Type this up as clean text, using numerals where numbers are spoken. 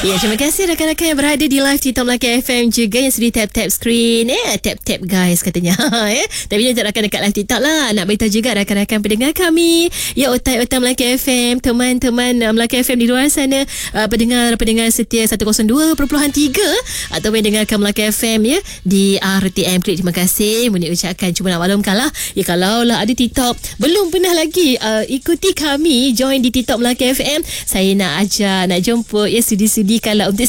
Ya, terima kasih rakan-rakan yang berada di live TikTok Melaka FM juga yang sudi tap-tap screen. Tap-tap guys katanya. Tapi jangan rakan dekat live TikTok lah. Nak beritahu juga rakan-rakan pendengar kami. Ya, otai-otai Melaka FM, teman-teman Melaka FM di luar sana, pendengar setia 102.3 atau mendengarkan Melaka FM ya di RTM Klik. Terima kasih. Muni ucapkan cuma nak maklumkan lah. Ya, kalau lah ada TikTok belum pernah lagi ikuti kami, join di TikTok Melaka FM. Saya nak ajar, nak jemput ya, sudi-sudi kalau untuk